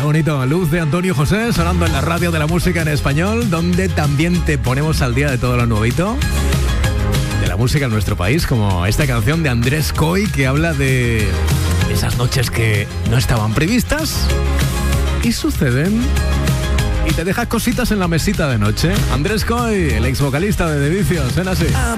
bonito. Luz de Antonio José sonando en la radio de la música en español, donde también te ponemos al día de todo lo nuevito de la música en nuestro país, como esta canción de Andrés Coy, que habla de esas noches que no estaban previstas y suceden y te dejas cositas en la mesita de noche. Andrés Coy, el ex vocalista de The Vicios, suena así.